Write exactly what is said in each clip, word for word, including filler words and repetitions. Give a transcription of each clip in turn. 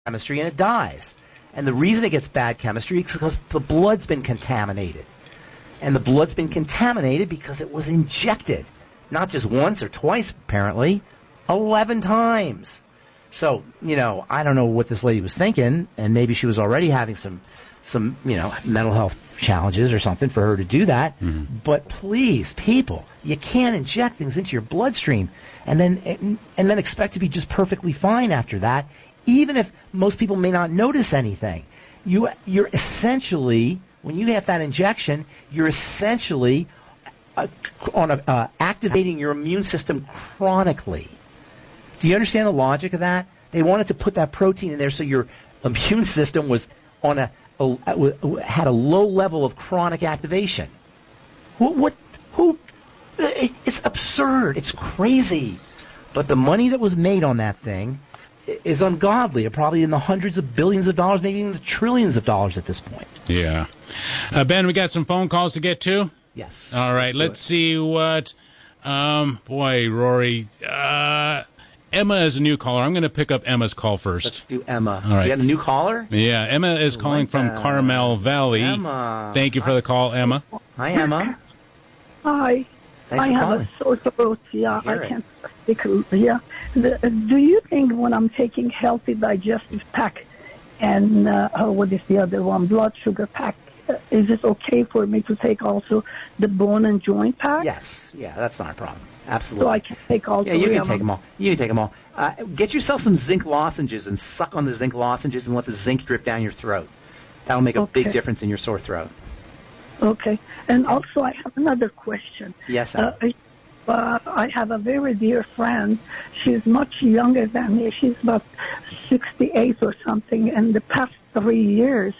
chemistry and it dies. And the reason it gets bad chemistry is because the blood's been contaminated. And the blood's been contaminated because it was injected. Not just once or twice, apparently. eleven times. So, you know, I don't know what this lady was thinking, and maybe she was already having some, some you know, mental health challenges or something for her to do that. Mm-hmm. But please, people, you can't inject things into your bloodstream and then and then expect to be just perfectly fine after that, even if most people may not notice anything. You, you're essentially, when you have that injection, you're essentially uh, on a, uh, activating your immune system chronically. Do you understand the logic of that? They wanted to put that protein in there so your immune system was on a, a had a low level of chronic activation. What? What? Who? It's absurd. It's crazy. But the money that was made on that thing is ungodly. Probably in the hundreds of billions of dollars, maybe even the trillions of dollars at this point. Yeah. Uh, Ben, we got some phone calls to get to. Yes. All right. Let's, let's see what. Um. Boy, Rory. Uh. Emma is a new caller. I'm going to pick up Emma's call first. Let's do Emma. All right. You got a new caller? Yeah, Emma is calling like from Carmel Valley. Emma. Thank you for the call, Emma. Hi, Emma. Hi. Thanks I for have calling. a sore throat. Yeah, I, I can't speak. Yeah. The, do you think when I'm taking Healthy Digestive Pack and uh, oh, what is the other one, Blood Sugar Pack, uh, is it okay for me to take also the Bone and Joint Pack? Yes. Yeah, that's not a problem. Absolutely. So I can take all yeah, three you can of take them. them all. You can take them all. Uh, get yourself some zinc lozenges and suck on the zinc lozenges and let the zinc drip down your throat. That'll make a Okay. big difference in your sore throat. Okay. And also I have another question. Yes, Uh, I, uh, I have a very dear friend. She's much younger than me. She's about sixty-eight or something. And the past three years,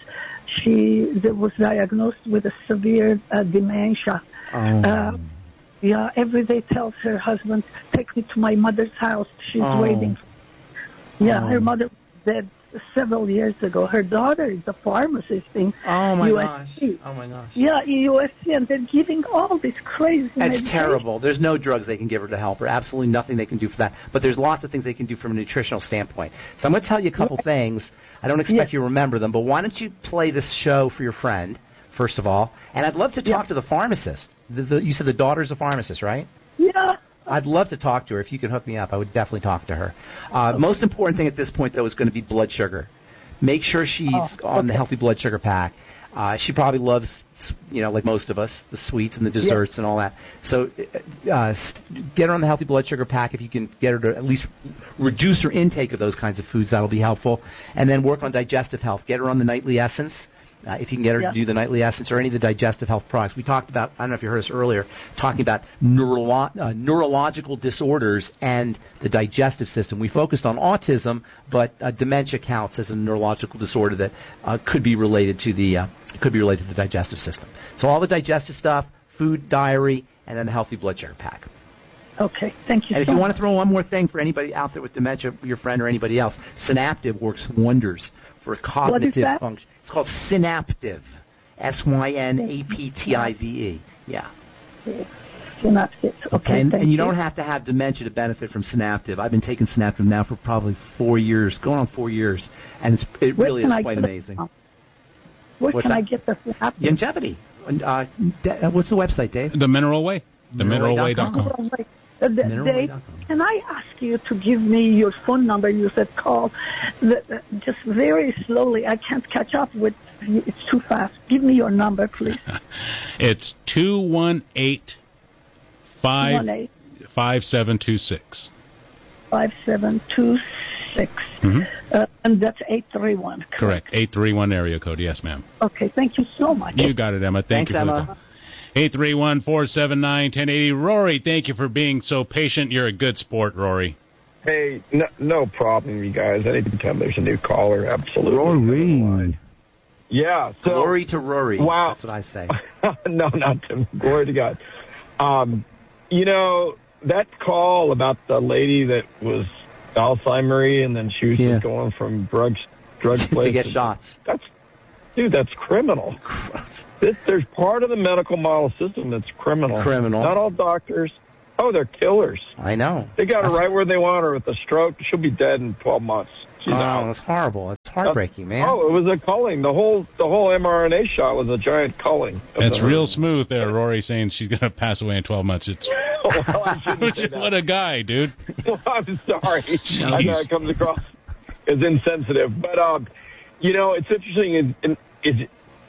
she was diagnosed with a severe uh, dementia. Oh. Uh, yeah, every day tells her husband, take me to my mother's house. She's Oh. waiting. Yeah, Oh. her mother was dead several years ago. Her daughter is a pharmacist in Oh, my U S gosh. C. Oh, my gosh. Yeah, in U S C, and they're giving all this crazy That's medication. terrible. There's no drugs they can give her to help her. Absolutely nothing they can do for that. But there's lots of things they can do from a nutritional standpoint. So I'm going to tell you a couple things. I don't expect Yeah. you to remember them, but why don't you play this show for your friend, first of all? And I'd love to talk Yeah. to the pharmacist. The, the, you said the daughter's a pharmacist, right? Yeah. I'd love to talk to her. If you could hook me up, I would definitely talk to her. Uh, okay. Most important thing at this point, though, is going to be blood sugar. Make sure she's Oh, okay. on the healthy blood sugar pack. Uh, she probably loves, you know, like most of us, the sweets and the desserts yeah. and all that. So uh, get her on the healthy blood sugar pack. If you can get her to at least reduce her intake of those kinds of foods, that'll be helpful. And then work on digestive health. Get her on the nightly essence. Uh, if you can get her yeah. to do the nightly essence or any of the digestive health products. We talked about, I don't know if you heard us earlier, talking about neurolo- uh, neurological disorders and the digestive system. We focused on autism, but uh, dementia counts as a neurological disorder that uh, could be related to the uh, could be related to the digestive system. So all the digestive stuff, food, diary, and then the healthy blood sugar pack. Okay, thank you. And so if you much. want to throw one more thing for anybody out there with dementia, your friend or anybody else, Synaptive works wonders for cognitive function. It's called Synaptive, S Y N A P T I V E. Yeah. Synaptive. Okay, okay and, thank and you you don't have to have dementia to benefit from Synaptive. I've been taking Synaptive now for probably four years, going on four years, and it's, it Where really is I quite amazing. The, where what's can that? I get the Synaptive? Longevity. Uh, de- what's the website, Dave? The Mineral Way. The mineral way dot com. Uh, Dave, can I ask you to give me your phone number? You said call. The, uh, just very slowly. I can't catch up with you. It's too fast. Give me your number, please. It's two one eight, five seven two six. five seven two six. Mm-hmm. Uh, and that's eight three one. Correct. correct. eight three one area code. Yes, ma'am. Okay. Thank you so much. You got it, Emma. Thank Thanks, you for Emma. the call. eight three one, four seven nine, one zero eight zero. Rory, thank you for being so patient. You're a good sport, Rory. Hey, no, no problem, you guys. Anytime there's a new caller, absolutely. Rory. Yeah. So, glory to Rory. Wow. That's what I say. no, not to glory to God. Um, you know, that call about the lady that was Alzheimer's and then she was yeah. just going from drug, drug places. to get shots. That's, dude, that's criminal. This, there's part of the medical model system that's criminal. Criminal. Not all doctors. Oh, they're killers. I know. They got That's... her right where they want her with a stroke. She'll be dead in twelve months. She's oh, out. it's horrible. It's heartbreaking, uh, man. Oh, it was a culling. The whole the whole mRNA shot was a giant culling. That's real smooth there, Rory, saying she's going to pass away in twelve months. It's well, I shouldn't say that. What a guy, dude. Well, I'm sorry. Jeez. I know it comes across as insensitive. But, um, you know, it's interesting. Is, is,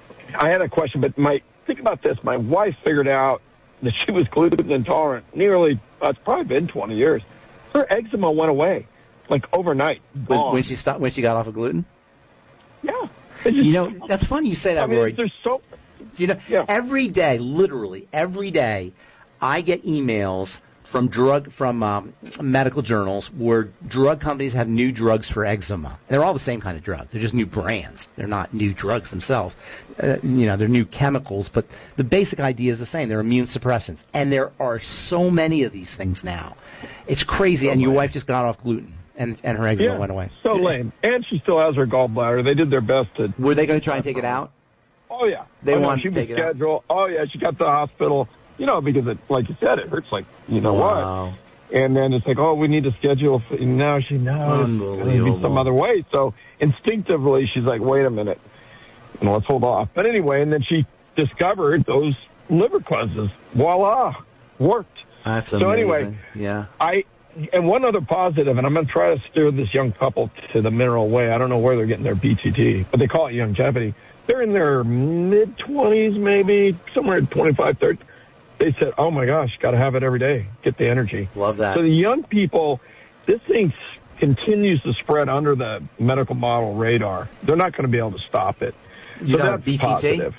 I had a question, but my think about this. My wife figured out that she was gluten intolerant nearly, uh, it's probably been twenty years. Her eczema went away, like overnight. When, when she stopped, when she got off of gluten? Yeah. Just, you know, that's funny you say that, I mean, Rory. There's so... You know, yeah. every day, literally every day, I get emails from drug from um, medical journals where drug companies have new drugs for eczema. They're all the same kind of drug. They're just new brands. They're not new drugs themselves. Uh, you know, they're new chemicals, but the basic idea is the same. They're immune suppressants, and there are so many of these things now. It's crazy. So and your lame. wife just got off gluten, and and her eczema yeah, went away. So lame. And she still has her gallbladder. They did their best to. Were they going to try and take it out? Oh yeah. They oh, no, wanted she to take was it out. scheduled. Oh yeah, she got to the hospital. You know, because it, like you said, it hurts like you know Wow. what. And then it's like, oh, we need to schedule. For, now she knows it's going to be some other way. So instinctively, she's like, wait a minute, you know, let's hold off. But anyway, and then she discovered those liver cleanses. Voila, worked. That's so amazing. anyway, yeah. I and one other positive, and I'm going to try to steer this young couple to the mineral way. I don't know where they're getting their B T T, but they call it longevity. They're in their mid twenties, maybe somewhere at twenty-five, thirty. They said, oh, my gosh, got to have it every day, get the energy. Love that. So the young people, this thing continues to spread under the medical model radar. They're not going to be able to stop it. You so know, that's B T T? positive.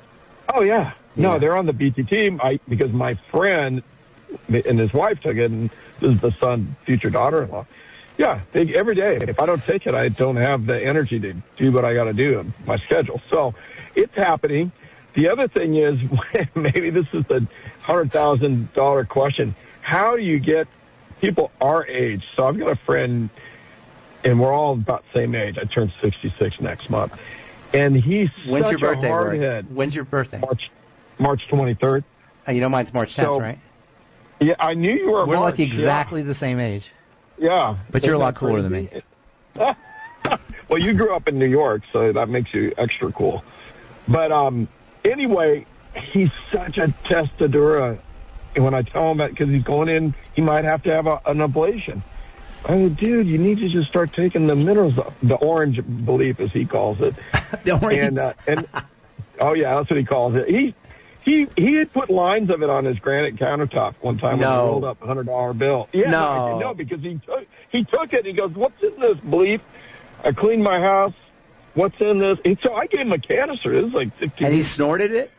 Oh, yeah. No, Yeah. they're on the B T T I, because my friend and his wife took it, and this is the son, future daughter-in-law. Yeah, they, every day. If I don't take it, I don't have the energy to do what I got to do in my schedule. So it's happening. The other thing is, maybe this is the one hundred thousand dollars question. How do you get people our age? So I've got a friend, and we're all about the same age. I turned sixty-six next month. And he's When's such your birthday, a Rory? hardhead. When's your birthday? March, March twenty-third. Uh, you know mine's March tenth, So, right? Yeah, I knew you were We're March. like exactly the same age. Yeah. yeah. But you're a Isn't lot that cooler than crazy? me. Well, you grew up in New York, so that makes you extra cool. But um, anyway, he's such a testadura. And when I tell him that, because he's going in, he might have to have a, an ablation. I go, dude, you need to just start taking the minerals, the orange belief, as he calls it. Don't worry. And, uh, and oh, yeah, that's what he calls it. He he he had put lines of it on his granite countertop one time No. when he rolled up a one hundred dollar bill. Yeah, No. no, because he took, he took it. He goes, what's in this belief? I cleaned my house. What's in this? And so I gave him a canister. It was like fifteen. And he snorted it?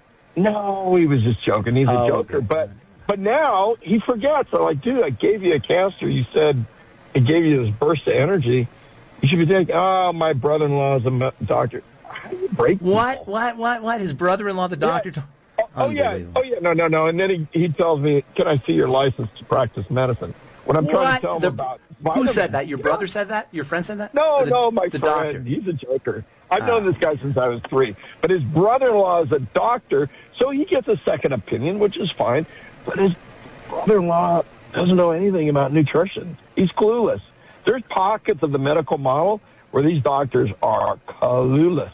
No, he was just joking. He's Oh, a joker. okay. But but now he forgets. I'm like, dude, I gave you a canister. You said it gave you this burst of energy. You should be thinking, oh, my brother-in-law is a me- doctor. How do you break What? people? What? What? What? His brother-in-law, the doctor? Yeah. Oh, oh yeah. Unbelievable. Oh, yeah. No, no, no. And then he, he tells me, can I see your license to practice medicine? When I'm trying What? to tell him The- about Who vitamins, said that? Your you brother know? said that? Your friend said that? No, Or the, no, my the friend. doctor. He's a joker. I've Ah. known this guy since I was three. But his brother-in-law is a doctor, so he gets a second opinion, which is fine. But his brother-in-law doesn't know anything about nutrition. He's clueless. There's pockets of the medical model where these doctors are clueless.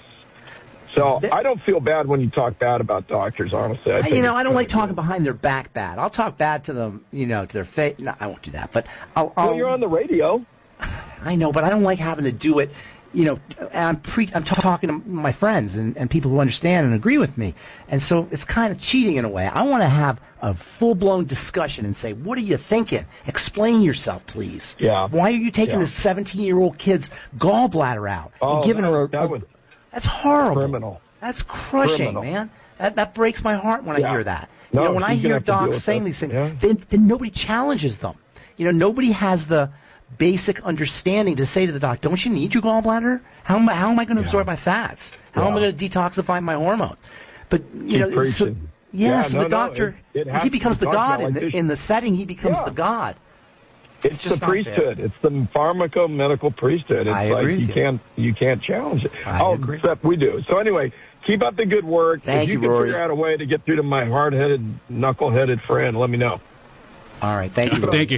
So That- I don't feel bad when you talk bad about doctors, honestly. I think You know, it's I don't kinda like talking good. behind their back bad. I'll talk bad to them, you know, to their face. No, I won't do that. But I'll, I'll Well, you're on the radio. I know, but I don't like having to do it. You know, and I'm pre- I'm t- talking to my friends and, and people who understand and agree with me, and so it's kind of cheating in a way. I want to have a full blown discussion and say, "What are you thinking? Explain yourself, please. Yeah. Why are you taking Yeah. this seventeen year old kid's gallbladder out Oh, and giving that- her a, that a- was that's horrible. criminal. That's crushing, Criminal. man. That that breaks my heart when I Yeah. hear that. No, you know, when I he's gonna hear have to deal docs with saying that. these things, Yeah. then, then nobody challenges them. You know, nobody has the basic understanding to say to the doc, don't you need your gallbladder? How am I, how am I going to Yeah. absorb my fats? How Yeah. am I going to detoxify my hormones? But, you Keep know, so, preaching. yeah, Yeah, so no, the no, doctor, it- it has he to becomes be the talked god. about In like the, this. in the setting, he becomes Yeah. the god. It's, just the not fair. priesthood. It's the pharmaco-medical priesthood. It's I like agree you with you. can't you can't challenge it. I oh, agree. except we do. So anyway, keep up the good work. Thank if you, you, can Rory. figure out a way to get through to my hard-headed, knuckle-headed friend, let me know. All right, thank you. Thank you.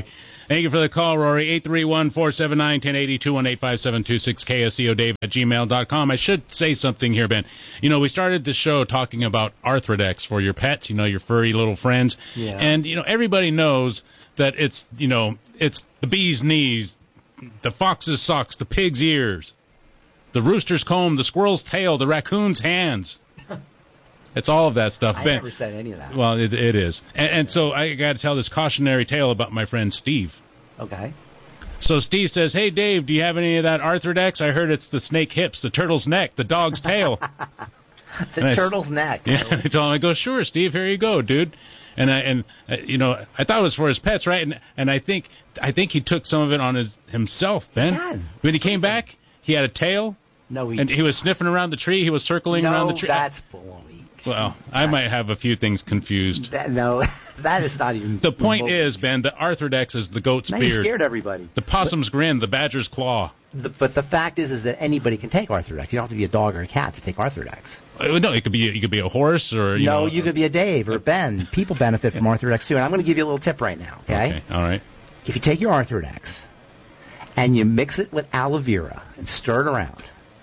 Thank you for the call, Rory. eight three one, four seven nine, one oh eight two, one eight five seven two six, K S E O Dave at gmail dot com. I should say something here, Ben. You know, we started the show talking about Arthrodex for your pets, you know, your furry little friends. Yeah. And, you know, everybody knows that it's, you know, it's the bee's knees, the fox's socks, the pig's ears, the rooster's comb, the squirrel's tail, the raccoon's hands. It's all of that stuff. I Ben, never said any of that. Well, it, it is. And, and so I got to tell this cautionary tale about my friend Steve. Okay. So Steve says, hey, Dave, do you have any of that Arthrodex? I heard it's the snake hips, the turtle's neck, the dog's tail. It's a turtle's neck. Yeah, I told him, I go, sure, Steve, here you go, dude. And I and uh, you know, I thought it was for his pets, right? And and I think I think he took some of it on his himself, Ben. God. When he came back, he had a tail. No, he and he was sniffing around the tree. He was circling no, around the tree. that's baloney. Well, I might have a few things confused. That, no, that is not even. The point remotely. is, Ben, the Arthrodex is the goat's now you beard. scared everybody. The possum's grin, the badger's claw. The, but the fact is, is that anybody can take Arthrodex. You don't have to be a dog or a cat to take Arthrodex. Uh, No, it could be you could be a horse or you no, know. you could be a Dave or a Ben. People benefit from Arthrodex too, and I'm going to give you a little tip right now. Okay. Okay, all right. If you take your Arthrodex and you mix it with aloe vera and stir it around,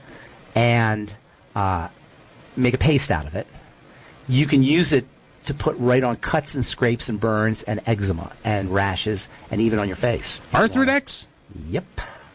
and uh, make a paste out of it, you can use it to put right on cuts and scrapes and burns and eczema and rashes and even on your face. Arthrodex? Yep.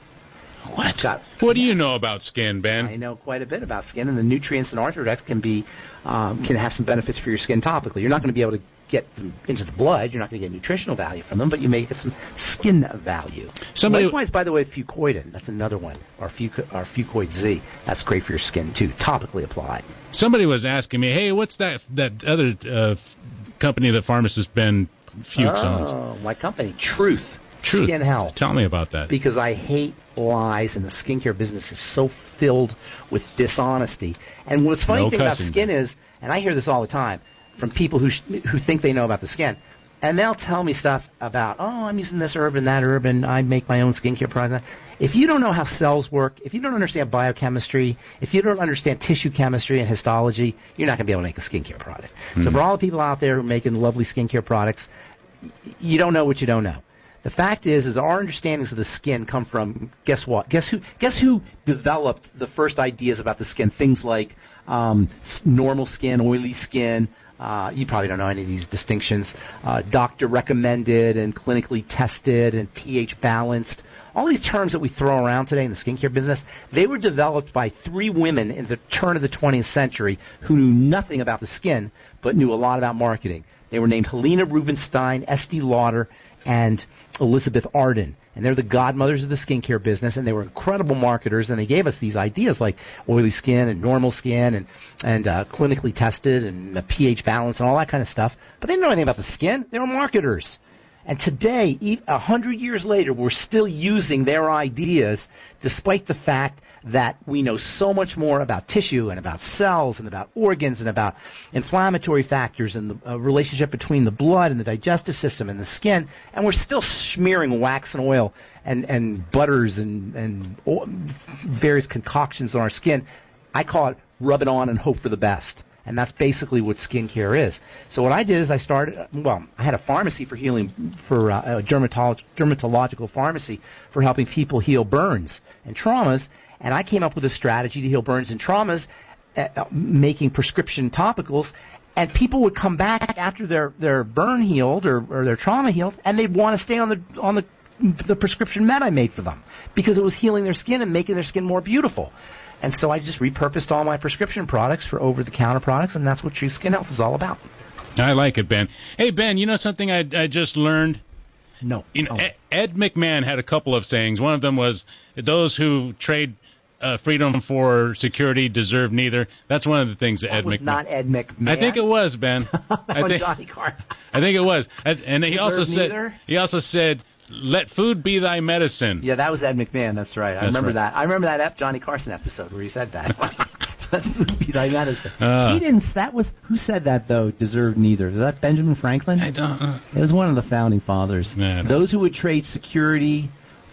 What? Got- What do you know about skin, I Ben? know quite a bit about skin, and the nutrients in Arthrodex can be um, can have some benefits for your skin topically. You're not going to be able to get them into the blood. You're not going to get nutritional value from them, but you may get some skin value. Somebody- Likewise, by the way, fucoidin. That's another one. Or, fuco- or Fucoid Z. That's great for your skin too, topically applied. Somebody was asking me, hey, what's that that other uh, company that pharmacist Ben Fuchs owns? Oh, my company, Truth. Truth. Skin Health. Tell me about that. Because I hate lies, and the skincare business is so filled with dishonesty. And what's funny No thing about cussing. skin is, and I hear this all the time from people who sh- who think they know about the skin, and they'll tell me stuff about, oh, I'm using this herb and that herb, and I make my own skincare product. If you don't know how cells work, if you don't understand biochemistry, if you don't understand tissue chemistry and histology, you're not going to be able to make a skincare product. Mm. So for all the people out there who are making lovely skincare products, y- you don't know what you don't know. The fact is, is our understandings of the skin come from, guess what? Guess who? Guess who developed the first ideas about the skin? Things like um, s- normal skin, oily skin. Uh, you probably don't know any of these distinctions. Uh, doctor recommended and clinically tested and pH balanced. All these terms that we throw around today in the skincare business, they were developed by three women in the turn of the twentieth century who knew nothing about the skin but knew a lot about marketing. They were named Helena Rubinstein, Estee Lauder, and Elizabeth Arden. And they're the godmothers of the skincare business, and they were incredible marketers, and they gave us these ideas like oily skin and normal skin and, and uh, clinically tested and a pH balance and all that kind of stuff. But they didn't know anything about the skin. They were marketers. And today, a hundred years later, we're still using their ideas despite the fact that we know so much more about tissue and about cells and about organs and about inflammatory factors and the uh, relationship between the blood and the digestive system and the skin, and we're still smearing wax and oil and, and butters and, and o- various concoctions on our skin. I call it rub it on and hope for the best. And that's basically what skincare is. So what I did is I started, well, I had a pharmacy for healing, for uh, a dermatolog- dermatological pharmacy for helping people heal burns and traumas. And I came up with a strategy to heal burns and traumas, uh, making prescription topicals. And people would come back after their, their burn healed or, or their trauma healed, and they'd want to stay on the on the the prescription med I made for them because it was healing their skin and making their skin more beautiful. And so I just repurposed all my prescription products for over-the-counter products, and that's what True Skin Health is all about. I like it, Ben. Hey, Ben, you know something I, I just learned? No. You know, Oh. Ed, Ed McMahon had a couple of sayings. One of them was, those who trade uh, freedom for security deserve neither. That's one of the things that, That Ed was McMahon... not Ed McMahon. I think it was, Ben. I On think, Johnny Carson. I think it was. And, and he Deserve also said, neither? he also said, let food be thy medicine. Yeah, that was Ed McMahon. That's right. I That's remember right. that. I remember that ep- Johnny Carson episode where he said that. Let food be thy medicine. Uh. He didn't. That was who said that though. Deserved neither. Was that Benjamin Franklin? I don't know. It was one of the founding fathers. Yeah, I know. Those who would trade security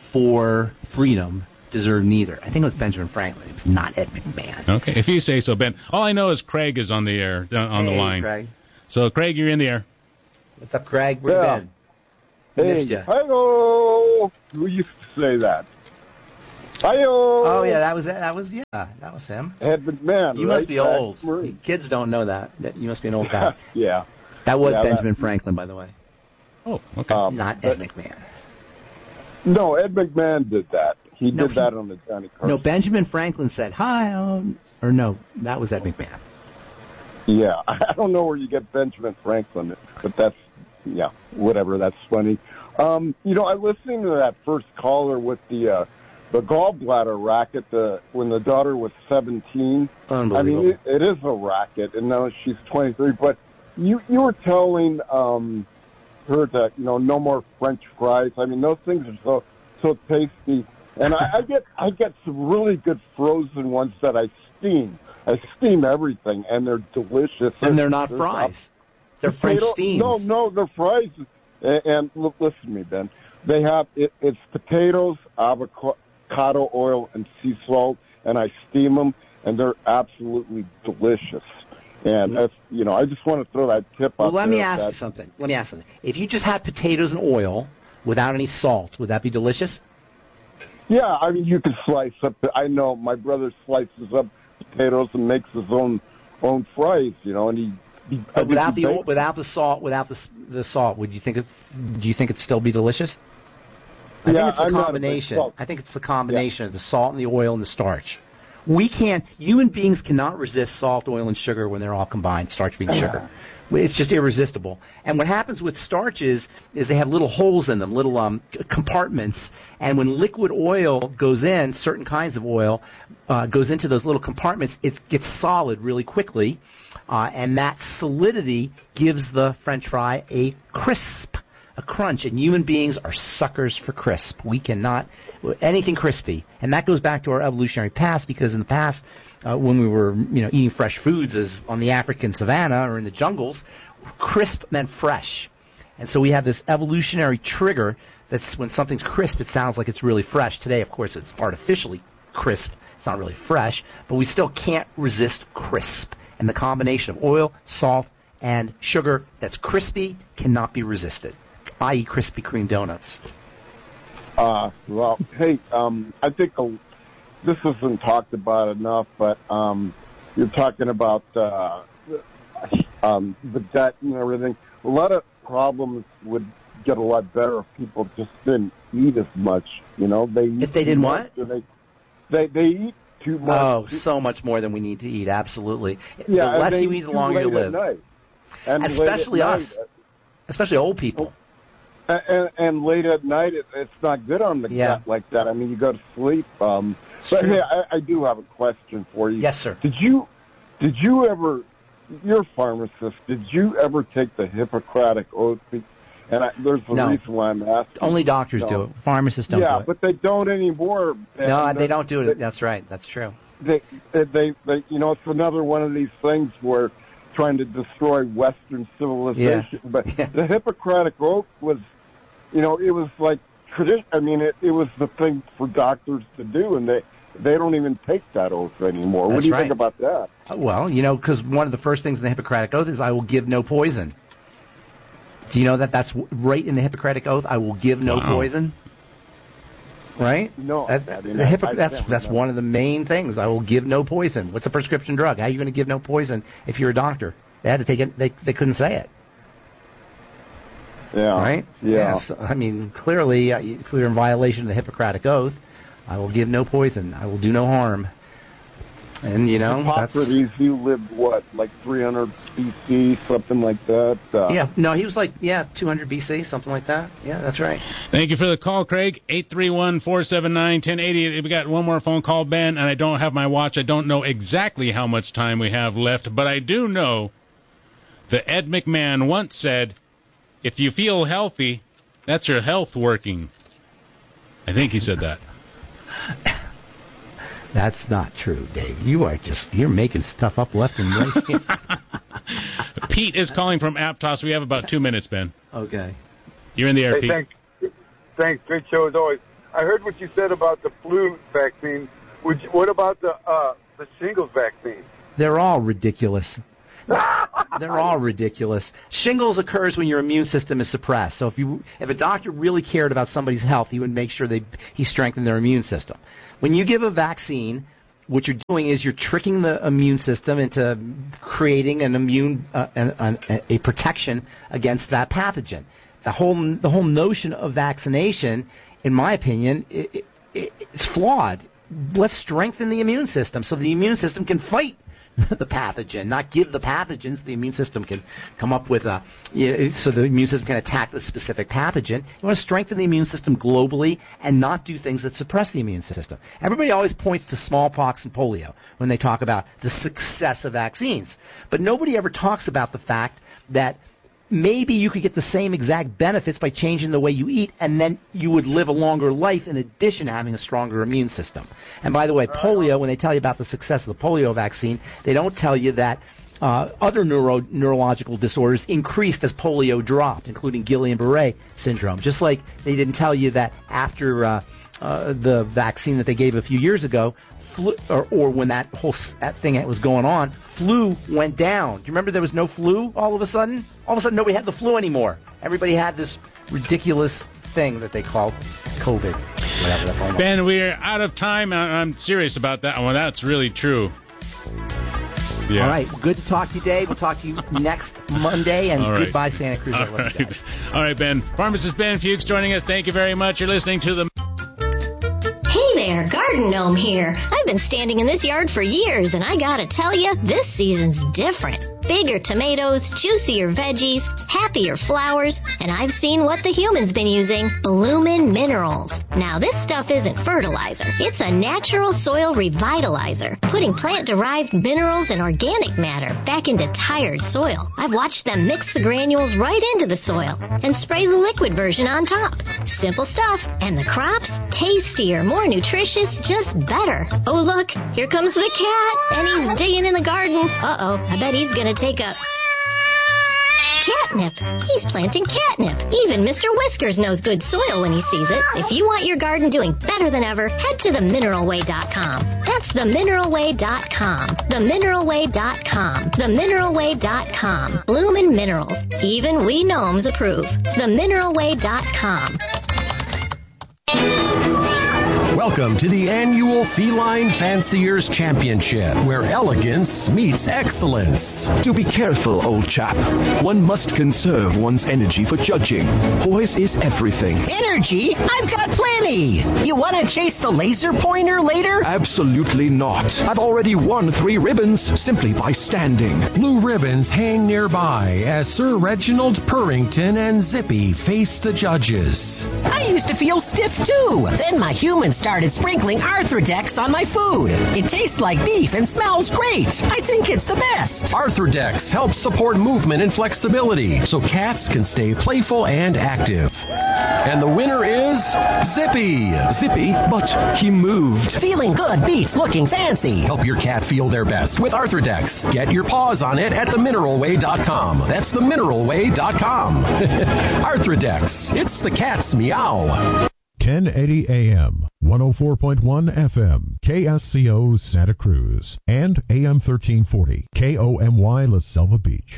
for freedom Deserve neither. I think it was Benjamin Franklin. It was not Ed McMahon. Okay, if you say so, Ben. All I know is Craig is on the air, uh, on Hey, the line. Craig. So, Craig, you're in the air. What's up, Craig? Where Yeah. you been? Missed ya. Hi-yo! Who used to say that? Hi-yo! Oh yeah, that was it. That was yeah, that was him. Ed McMahon. You right? must be Back old. Marine. Kids don't know that. That- You must be an old guy. Yeah. That was Yeah, Benjamin that- Franklin, by the way. Oh, okay. Um, Not but- Ed McMahon. No, Ed McMahon did that. He No, did he- that on the Johnny Carson. No, Benjamin Franklin said, hi, um, or no, that was Ed McMahon. Yeah, I don't know where you get Benjamin Franklin, but that's, yeah, whatever, that's funny. Um, you know, I listened to that first caller with the uh, the gallbladder racket the, when the daughter was seventeen. Unbelievable. I mean, it, it is a racket, and now she's twenty-three, but you, you were telling um, her that, you know, no more French fries. I mean, those things are so so tasty. And I, I get I get some really good frozen ones that I steam. I steam everything, and they're delicious. And they're not They're fries. They're French potato- steams. No, no, they're fries. And, and look, listen to me, Ben. They have it, it's potatoes, avocado oil, and sea salt, and I steam them, and they're absolutely delicious. And that's, you know, I just want to throw that tip Well, out let there. me ask that, you something. Let me ask something. If you just had potatoes and oil without any salt, would that be delicious? Yeah, I mean, you can slice up. The, I know my brother slices up potatoes and makes his own own fries. You know, and he. he I But think without he the bakes- oil, without the salt, without the s- the salt, would you think it's? Do you think it'd still be delicious? I Yeah, think it's the I'm not a big combination. salt. I think it's the combination of the salt and the oil and the starch. We can't. Human beings cannot resist salt, oil, and sugar when they're all combined. Starch being sugar. It's just irresistible. And what happens with starches is they have little holes in them, little um, c- compartments. And when liquid oil goes in, certain kinds of oil uh, goes into those little compartments, it gets solid really quickly. Uh, and that solidity gives the French fry a crisp, a crunch. And human beings are suckers for crisp. We cannot, anything crispy. And that goes back to our evolutionary past, because in the past, uh, when we were, you know, eating fresh foods as on the African savanna or in the jungles, crisp meant fresh. And so we have this evolutionary trigger that's when something's crisp, it sounds like it's really fresh. Today, of course, it's artificially crisp. It's not really fresh, but we still can't resist crisp. And the combination of oil, salt, and sugar that's crispy cannot be resisted, that is. Krispy Kreme donuts. Uh, well, hey, um, I think uh, this isn't talked about enough, but um, you're talking about uh, um, the debt and everything. A lot of problems would get a lot better if people just didn't eat as much. You know, they eat If they too didn't much, what? or They, they they eat too much. Oh, so much more than we need to eat, absolutely. yeah, the and less they you eat, the too longer you late at live. night. And late at Especially night, us. Especially old people. And, and, and late at night, it, it's not good on the Yeah. gut like that. I mean, you go to sleep. Um, It's but true. hey, I, I do have a question for you. Yes, sir. Did you, did you ever, you're a pharmacist, did you ever take the Hippocratic Oath? And I, there's a No. reason why I'm asking. Only doctors No. do it. Pharmacists don't yeah, do it. but they don't anymore. No, And they don't do it. They, That's right. That's true. they, they, they, they, you know, it's another one of these things where trying to destroy Western civilization. Yeah. But Yeah. the Hippocratic Oath was, you know, it was like tradition. I mean, it, it was the thing for doctors to do, and they they don't even take that oath anymore. What That's do you right. think about that? Uh, Well, you know, because one of the first things in the Hippocratic Oath is I will give no poison. Do you know that that's w- right in the Hippocratic Oath? I will give no Wow. poison. Right? No, That's, I mean, the I- Hippo- I that's can't that's remember. one of the main things. I will give no poison. What's a prescription drug? How are you going to give no poison if you're a doctor? They had to take it. They they couldn't say it. Yeah. Right? Yeah. So, I mean, clearly, uh, if we're in violation of the Hippocratic Oath, I will give no poison. I will do no harm. And, you know, that's... Hippocrates, he lived, what, like three hundred B C, something like that? Uh, Yeah, no, he was like, yeah, two hundred B C, something like that. Yeah, that's right. Thank you for the call, Craig. eight three one, four seven nine, one zero eight zero. We got one more phone call, Ben, and I don't have my watch. I don't know exactly how much time we have left, but I do know that Ed McMahon once said, if you feel healthy, that's your health working. I think he said that. That's not true, Dave. You are just, you're making stuff up left and right. Pete is calling from Aptos. We have about two minutes, Ben. Okay. You're in the air, Hey, Pete. thanks. Thanks. Great show as always. I heard what you said about the flu vaccine. Would you, what about the uh, the shingles vaccine? They're all ridiculous. They're all ridiculous. Shingles occurs when your immune system is suppressed. So if you, if a doctor really cared about somebody's health, he would make sure they he strengthened their immune system. When you give a vaccine, what you're doing is you're tricking the immune system into creating an immune uh, an, an, a protection against that pathogen. The whole the whole notion of vaccination, in my opinion, it, it, it's flawed. Let's strengthen the immune system so the immune system can fight the pathogen, not give the pathogens. The immune system can come up with a, you know, so the immune system can attack the specific pathogen. You want to strengthen the immune system globally and not do things that suppress the immune system. Everybody always points to smallpox and polio when they talk about the success of vaccines. But nobody ever talks about the fact that maybe you could get the same exact benefits by changing the way you eat, and then you would live a longer life in addition to having a stronger immune system. And by the way, polio, when they tell you about the success of the polio vaccine, they don't tell you that uh, other neuro- neurological disorders increased as polio dropped, including Guillain-Barré syndrome. Just like they didn't tell you that after uh, uh, the vaccine that they gave a few years ago, Flu, or, or when that whole that thing that was going on, flu went down. Do you remember there was no flu all of a sudden? All of a sudden nobody had the flu anymore. Everybody had this ridiculous thing that they called COVID. Whatever, that's all. Ben, we're out of time. I'm serious about that one. That's really true. Yeah. All right. Well, good to talk to you, Dave. We'll talk to you next Monday, and right. Goodbye, Santa Cruz. All right. All right, Ben. Pharmacist Ben Fuchs joining us. Thank you very much. You're listening to the... Hey there, Garden Gnome here. I've been standing in this yard for years, and I gotta tell you, this season's different. Bigger tomatoes, juicier veggies, happier flowers, and I've seen what the human's been using, Bloomin' Minerals. Now, this stuff isn't fertilizer. It's a natural soil revitalizer, putting plant-derived minerals and organic matter back into tired soil. I've watched them mix the granules right into the soil and spray the liquid version on top. Simple stuff, and the crops? Tastier, more nutritious, just better. Oh, look, here comes the cat, and he's digging in the garden. Uh-oh, I bet he's gonna take a... catnip. He's planting catnip. Even Mister Whiskers knows good soil when he sees it. If you want your garden doing better than ever, head to the mineral way dot com. That's the mineral way dot com. the mineral way dot com. the mineral way dot com. Bloomin' Minerals. Even we gnomes approve. the mineral way dot com. Welcome to the annual Feline Fanciers Championship, where elegance meets excellence. Do be careful, old chap. One must conserve one's energy for judging. Poise is everything. Energy? I've got plenty. You want to chase the laser pointer later? Absolutely not. I've already won three ribbons simply by standing. Blue ribbons hang nearby as Sir Reginald Purrington and Zippy face the judges. I used to feel stiff too. Then my humans started sprinkling Arthrodex on my food. It tastes like beef and smells great. I think it's the best. Arthrodex helps support movement and flexibility so cats can stay playful and active. And the winner is Zippy. Zippy, but he moved. Feeling good beats looking fancy. Help your cat feel their best with Arthrodex. Get your paws on it at the mineral way dot com. That's the mineral way dot com. Arthrodex. It's the cat's meow. ten eighty A M, one oh four point one F M, K S C O Santa Cruz, and A M thirteen forty, K O M Y La Selva Beach.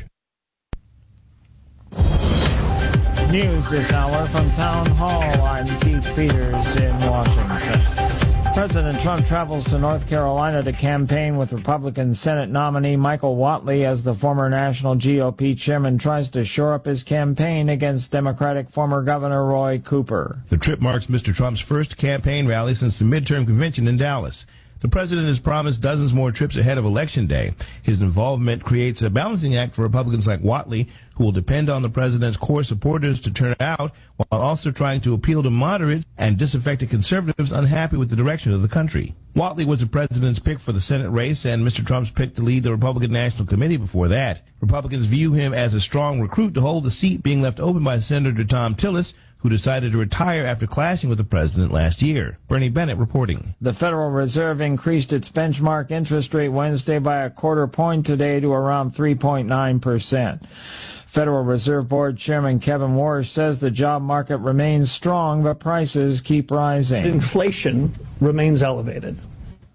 News this hour from Town Hall. I'm Keith Peters in Washington. President Trump travels to North Carolina to campaign with Republican Senate nominee Michael Whatley as the former national G O P chairman tries to shore up his campaign against Democratic former Governor Roy Cooper. The trip marks Mister Trump's first campaign rally since the midterm convention in Dallas. The president has promised dozens more trips ahead of Election Day. His involvement creates a balancing act for Republicans like Whatley, who will depend on the president's core supporters to turn out, while also trying to appeal to moderates and disaffected conservatives unhappy with the direction of the country. Whatley was the president's pick for the Senate race and Mister Trump's pick to lead the Republican National Committee before that. Republicans view him as a strong recruit to hold the seat being left open by Senator Tom Tillis, who decided to retire after clashing with the president last year. Bernie Bennett reporting. The Federal Reserve increased its benchmark interest rate Wednesday by a quarter point today to around three point nine percent. Federal Reserve Board Chairman Kevin Warsh says the job market remains strong, but prices keep rising. Inflation remains elevated.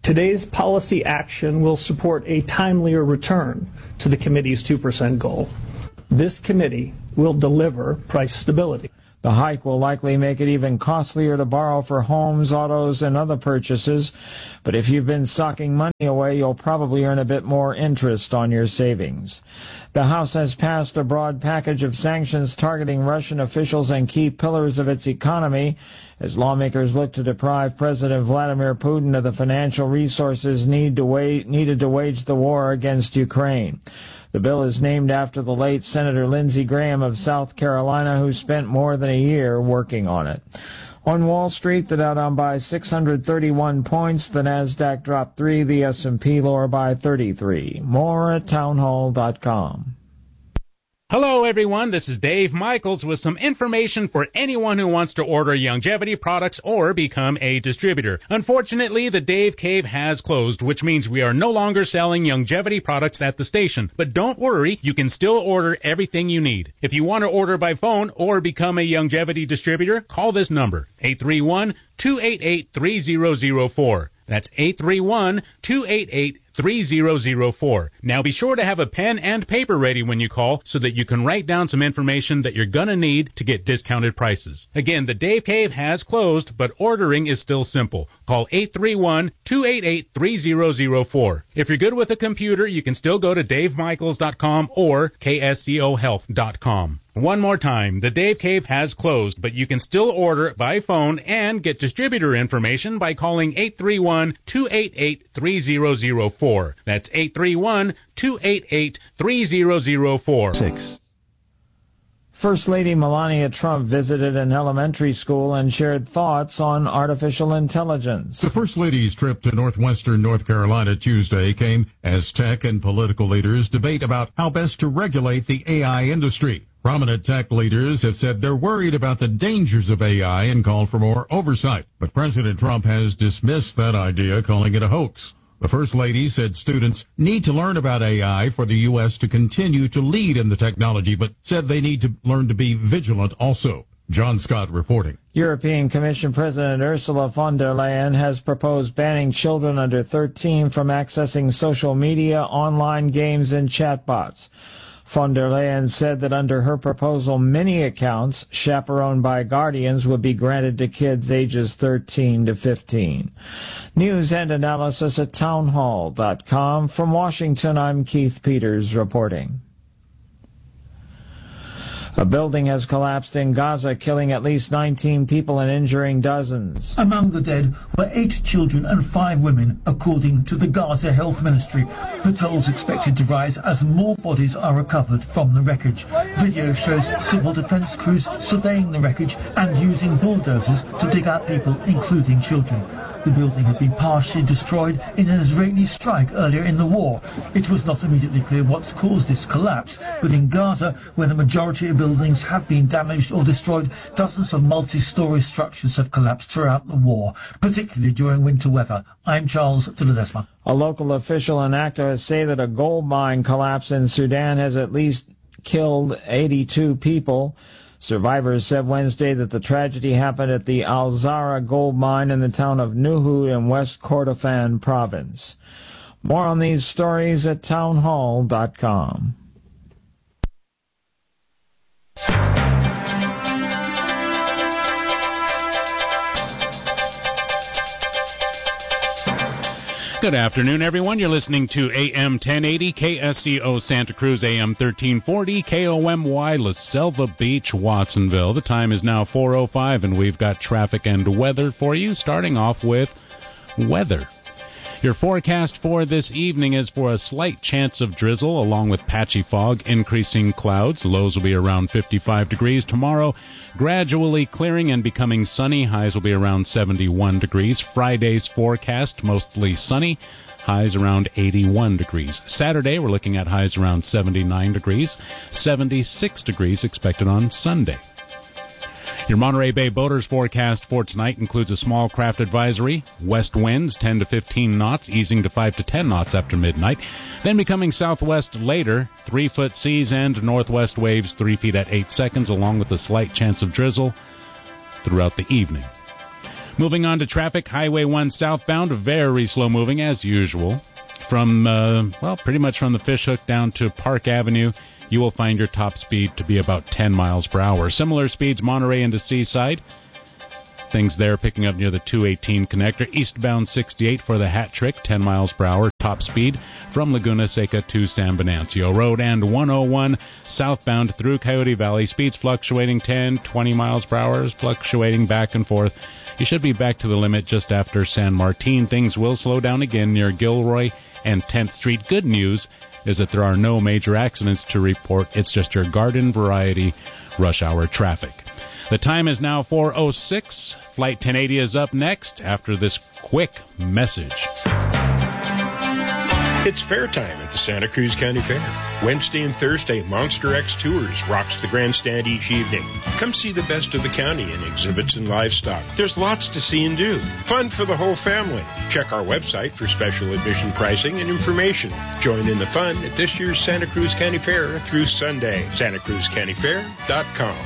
Today's policy action will support a timelier return to the committee's two percent goal. This committee will deliver price stability. The hike will likely make it even costlier to borrow for homes, autos, and other purchases. But if you've been socking money away, you'll probably earn a bit more interest on your savings. The House has passed a broad package of sanctions targeting Russian officials and key pillars of its economy as lawmakers look to deprive President Vladimir Putin of the financial resources need to wa- needed to wage the war against Ukraine. The bill is named after the late Senator Lindsey Graham of South Carolina, who spent more than a year working on it. On Wall Street, the Dow down by six hundred thirty-one points, the Nasdaq dropped three, the S and P lower by thirty-three. More at townhall dot com. Hello, everyone. This is Dave Michaels with some information for anyone who wants to order Youngevity products or become a distributor. Unfortunately, the Dave Cave has closed, which means we are no longer selling Youngevity products at the station. But don't worry, you can still order everything you need. If you want to order by phone or become a Youngevity distributor, call this number, eight three one, two eight eight, three zero zero four. That's eight three one, two eight eight, three zero zero four. Now be sure to have a pen and paper ready when you call so that you can write down some information that you're going to need to get discounted prices. Again, the Dave Cave has closed, but ordering is still simple. Call eight three one, two eight eight, three zero zero four. If you're good with a computer, you can still go to dave michaels dot com or k s c o health dot com. One more time, the Dave Cave has closed, but you can still order by phone and get distributor information by calling eight three one, two eight eight, three zero zero four. That's eight three one, two eight eight, three zero zero four. Six. First Lady Melania Trump visited an elementary school and shared thoughts on artificial intelligence. The First Lady's trip to northwestern North Carolina Tuesday came as tech and political leaders debate about how best to regulate the A I industry. Prominent tech leaders have said they're worried about the dangers of A I and called for more oversight. But President Trump has dismissed that idea, calling it a hoax. The First Lady said students need to learn about A I for the U S to continue to lead in the technology, but said they need to learn to be vigilant also. John Scott reporting. European Commission President Ursula von der Leyen has proposed banning children under thirteen from accessing social media, online games, and chatbots. Von der Leyen said that under her proposal, many accounts chaperoned by guardians would be granted to kids ages thirteen to fifteen. News and analysis at townhall dot com. From Washington, I'm Keith Peters reporting. A building has collapsed in Gaza, killing at least nineteen people and injuring dozens. Among the dead were eight children and five women, according to the Gaza Health Ministry. The tolls expected to rise as more bodies are recovered from the wreckage. Video shows civil defense crews surveying the wreckage and using bulldozers to dig out people, including children. The building had been partially destroyed in an Israeli strike earlier in the war. It was not immediately clear what's caused this collapse, but in Gaza, where the majority of buildings have been damaged or destroyed, dozens of multi-story structures have collapsed throughout the war, particularly during winter weather. I'm Charles de Ledesma. A local official and activists say that a gold mine collapse in Sudan has at least killed eighty-two people. Survivors said Wednesday that the tragedy happened at the Al-Zara gold mine in the town of Nuhu in West Kordofan province. More on these stories at townhall dot com. Good afternoon, everyone. You're listening to A M ten eighty, K S C O Santa Cruz, A M thirteen forty, K O M Y La Selva Beach, Watsonville. The time is now four oh five, and we've got traffic and weather for you, starting off with weather. Your forecast for this evening is for a slight chance of drizzle along with patchy fog, increasing clouds. Lows will be around fifty-five degrees. Tomorrow, gradually clearing and becoming sunny. Highs will be around seventy-one degrees. Friday's forecast, mostly sunny. Highs around eighty-one degrees. Saturday, we're looking at highs around seventy-nine degrees. seventy-six degrees expected on Sunday. Your Monterey Bay boaters forecast for tonight includes a small craft advisory, west winds ten to fifteen knots, easing to five to ten knots after midnight, then becoming southwest later, three foot seas and northwest waves three feet at eight seconds, along with a slight chance of drizzle throughout the evening. Moving on to traffic, Highway one southbound, very slow moving as usual. From, uh, well, pretty much from the Fishhook down to Park Avenue, you will find your top speed to be about ten miles per hour. Similar speeds Monterey into Seaside. Things there picking up near the two eighteen connector. Eastbound sixty-eight for the Hat Trick, ten miles per hour. Top speed from Laguna Seca to San Venancio Road. And one oh one southbound through Coyote Valley. Speeds fluctuating ten, twenty miles per hour, fluctuating back and forth. You should be back to the limit just after San Martin. Things will slow down again near Gilroy and tenth Street. Good news is that there are no major accidents to report. It's just your garden variety rush hour traffic. The time is now four oh six. Flight ten eighty is up next after this quick message. It's fair time at the Santa Cruz County Fair. Wednesday and Thursday, Monster X Tours rocks the grandstand each evening. Come see the best of the county in exhibits and livestock. There's lots to see and do. Fun for the whole family. Check our website for special admission pricing and information. Join in the fun at this year's Santa Cruz County Fair through Sunday. Santa Cruz County Fair dot com.